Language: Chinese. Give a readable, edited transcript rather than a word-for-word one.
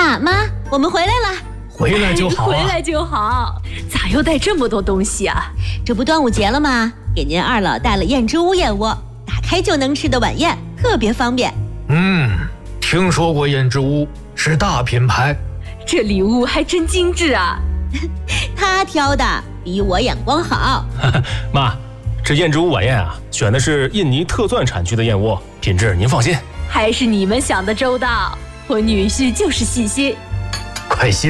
爸妈，我们回来了。 回来就好啊， 回来就好。咋又带这么多东西啊？ 这不端午节了吗？给您二老带了燕之屋燕窝，打开就能吃的晚宴，特别方便。 听说过燕之屋，是大品牌。 这礼物还真精致啊。 他挑的比我眼光好。 妈，这燕之屋晚宴啊，选的是印尼特钻产区的燕窝，品质您放心。 还是你们想的周到，我女婿就是细心。 快些